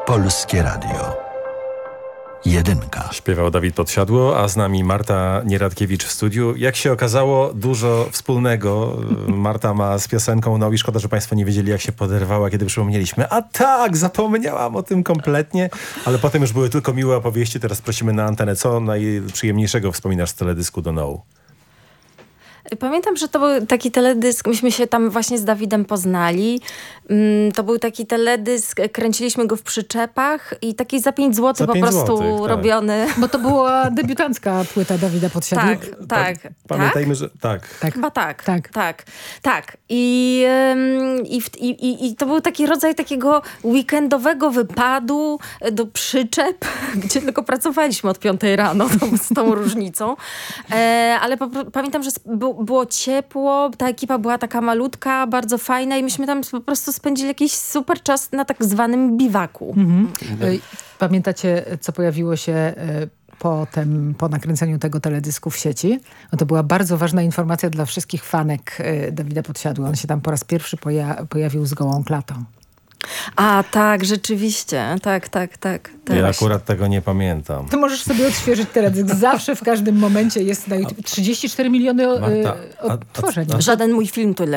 Polskie Radio. Jedynka. Śpiewał Dawid Podsiadło, a z nami Marta Nieradkiewicz w studiu. Jak się okazało, dużo wspólnego Marta ma z piosenką No i szkoda, że państwo nie wiedzieli, jak się poderwała, kiedy przypomnieliśmy. A tak, zapomniałam o tym kompletnie, ale potem już były tylko miłe opowieści. Teraz prosimy na antenę. Co najprzyjemniejszego wspominasz z teledysku do No? Pamiętam, że to był taki teledysk, myśmy się tam właśnie z Dawidem poznali. To był taki teledysk, kręciliśmy go w przyczepach i taki za 5 zł Za po 5 prostu złotych, tak. robiony. Bo to była debiutancka płyta Dawida Podsiadły. Tak. Pamiętajmy, że tak. Chyba tak. Tak. I to był taki rodzaj takiego weekendowego wypadu do przyczep, gdzie tylko pracowaliśmy od 5 rano z tą różnicą. Ale pamiętam, że było ciepło, ta ekipa była taka malutka, bardzo fajna i myśmy tam po prostu spędzili jakiś super czas na tak zwanym biwaku. Pamiętacie, co pojawiło się potem, po nakręceniu tego teledysku w sieci? No to była bardzo ważna informacja dla wszystkich fanek Dawida Podsiadły. On się tam po raz pierwszy pojawił z gołą klatą. A tak, rzeczywiście. Tak. Ja akurat tego nie pamiętam. To możesz sobie odświeżyć teledysk. Zawsze, w każdym momencie jest na YouTube 34 miliony odtworzeń. Żaden mój film tyle